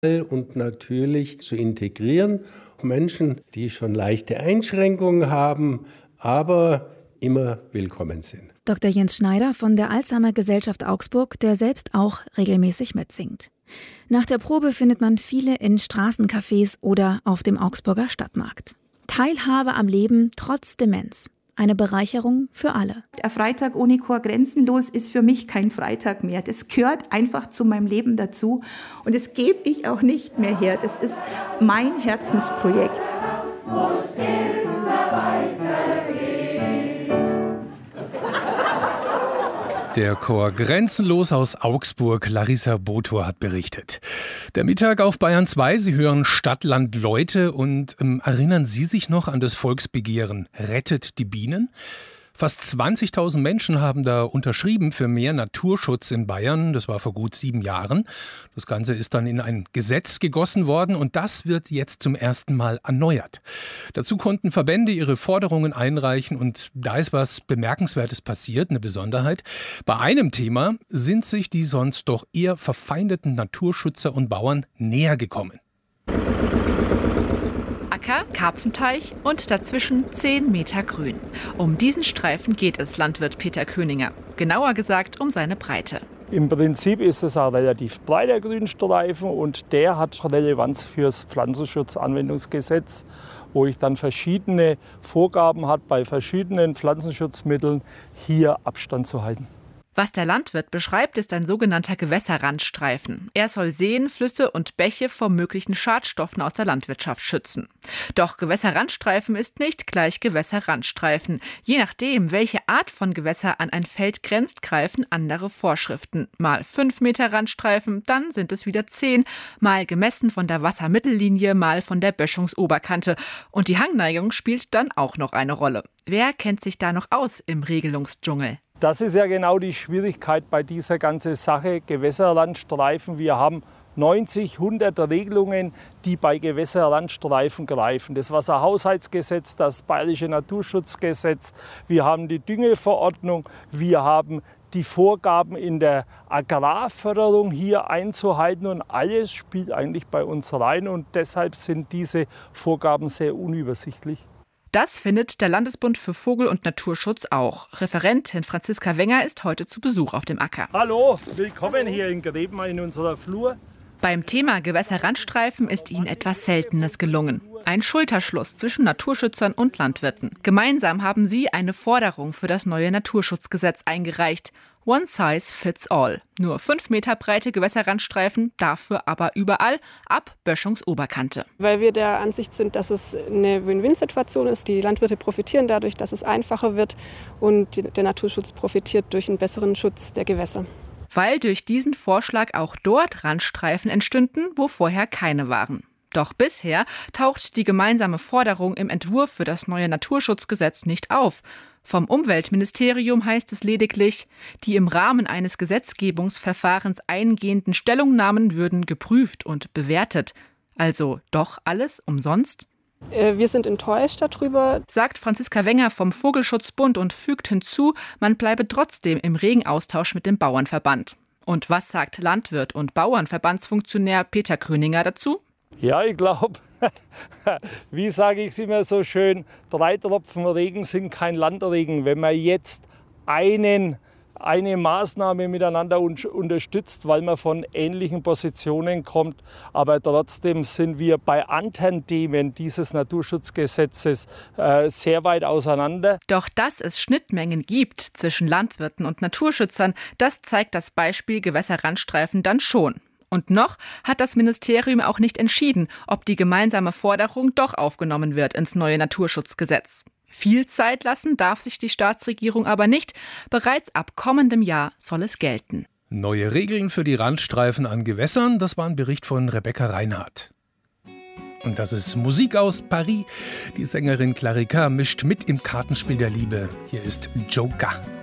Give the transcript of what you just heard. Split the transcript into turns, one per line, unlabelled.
und natürlich zu integrieren. Menschen, die schon leichte Einschränkungen haben, aber immer willkommen sind.
Dr. Jens Schneider von der Alzheimer-Gesellschaft Augsburg, der selbst auch regelmäßig mitsingt. Nach der Probe findet man viele in Straßencafés oder auf dem Augsburger Stadtmarkt. Teilhabe am Leben trotz Demenz. Eine Bereicherung für alle.
Der Freitag ohne Chor Grenzenlos ist für mich kein Freitag mehr. Das gehört einfach zu meinem Leben dazu. Und das gebe ich auch nicht mehr her. Das ist mein Herzensprojekt. Muss immer weitergehen.
Der Chor Grenzenlos aus Augsburg, Larissa Botor hat berichtet. Der Mittag auf Bayern 2, Sie hören Stadt, Land, Leute und erinnern Sie sich noch an das Volksbegehren Rettet die Bienen? Fast 20.000 Menschen haben da unterschrieben für mehr Naturschutz in Bayern. Das war vor gut 7 Jahren. Das Ganze ist dann in ein Gesetz gegossen worden und das wird jetzt zum ersten Mal erneuert. Dazu konnten Verbände ihre Forderungen einreichen und da ist was Bemerkenswertes passiert, eine Besonderheit. Bei einem Thema sind sich die sonst doch eher verfeindeten Naturschützer und Bauern näher gekommen.
Acker, Karpfenteich und dazwischen 10 Meter Grün. Um diesen Streifen geht es Landwirt Peter Köninger. Genauer gesagt um seine Breite.
Im Prinzip ist es ein relativ breiter Grünstreifen und der hat Relevanz fürs Pflanzenschutzanwendungsgesetz, wo ich dann verschiedene Vorgaben habe, bei verschiedenen Pflanzenschutzmitteln hier Abstand zu halten.
Was der Landwirt beschreibt, ist ein sogenannter Gewässerrandstreifen. Er soll Seen, Flüsse und Bäche vor möglichen Schadstoffen aus der Landwirtschaft schützen. Doch Gewässerrandstreifen ist nicht gleich Gewässerrandstreifen. Je nachdem, welche Art von Gewässer an ein Feld grenzt, greifen andere Vorschriften. Mal 5 Meter Randstreifen, dann sind es wieder 10. Mal gemessen von der Wassermittellinie, mal von der Böschungsoberkante. Und die Hangneigung spielt dann auch noch eine Rolle. Wer kennt sich da noch aus im Regelungsdschungel?
Das ist ja genau die Schwierigkeit bei dieser ganzen Sache, Gewässerrandstreifen. Wir haben 90, 100 Regelungen, die bei Gewässerrandstreifen greifen. Das Wasserhaushaltsgesetz, das Bayerische Naturschutzgesetz, wir haben die Düngeverordnung, wir haben die Vorgaben in der Agrarförderung hier einzuhalten und alles spielt eigentlich bei uns rein und deshalb sind diese Vorgaben sehr unübersichtlich.
Das findet der Landesbund für Vogel- und Naturschutz auch. Referentin Franziska Wenger ist heute zu Besuch auf dem Acker.
Hallo, willkommen hier in Grebma in unserer Flur.
Beim Thema Gewässerrandstreifen ist ihnen etwas Seltenes gelungen. Ein Schulterschluss zwischen Naturschützern und Landwirten. Gemeinsam haben sie eine Forderung für das neue Naturschutzgesetz eingereicht. One size fits all. Nur 5 Meter breite Gewässerrandstreifen, dafür aber überall ab Böschungsoberkante.
Weil wir der Ansicht sind, dass es eine Win-Win-Situation ist. Die Landwirte profitieren dadurch, dass es einfacher wird und der Naturschutz profitiert durch einen besseren Schutz der Gewässer.
Weil durch diesen Vorschlag auch dort Randstreifen entstünden, wo vorher keine waren. Doch bisher taucht die gemeinsame Forderung im Entwurf für das neue Naturschutzgesetz nicht auf. Vom Umweltministerium heißt es lediglich, die im Rahmen eines Gesetzgebungsverfahrens eingehenden Stellungnahmen würden geprüft und bewertet. Also doch alles umsonst?
Wir sind enttäuscht darüber,
sagt Franziska Wenger vom Vogelschutzbund und fügt hinzu, man bleibe trotzdem im regen Austausch mit dem Bauernverband. Und was sagt Landwirt und Bauernverbandsfunktionär Peter Köninger dazu?
Ja, ich glaube, wie sage ich es immer so schön, 3 Tropfen Regen sind kein Landregen. Wenn man jetzt eine Maßnahme miteinander unterstützt, weil man von ähnlichen Positionen kommt, aber trotzdem sind wir bei anderen Themen dieses Naturschutzgesetzes sehr weit auseinander.
Doch dass es Schnittmengen gibt zwischen Landwirten und Naturschützern, das zeigt das Beispiel Gewässerrandstreifen dann schon. Und noch hat das Ministerium auch nicht entschieden, ob die gemeinsame Forderung doch aufgenommen wird ins neue Naturschutzgesetz. Viel Zeit lassen darf sich die Staatsregierung aber nicht. Bereits ab kommendem Jahr soll es gelten.
Neue Regeln für die Randstreifen an Gewässern, das war ein Bericht von Rebecca Reinhardt. Und das ist Musik aus Paris. Die Sängerin Clarika mischt mit im Kartenspiel der Liebe. Hier ist Joker.